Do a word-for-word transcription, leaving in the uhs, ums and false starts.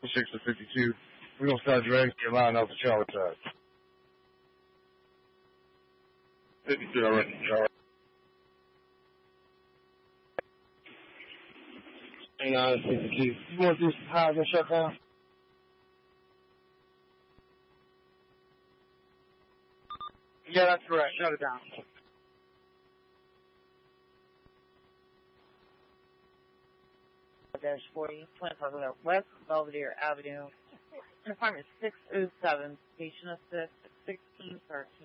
six to fifty-two. We're going to start dragging your line off the Charlie side. fifty-two already, Charlie. nine fifty-two. You want to do some highs and shut down? Yeah, that's correct. Shut it down. Dash forty, twenty-five West Belvedere Avenue. Apartment six oh seven, station assist, sixteen thirteen.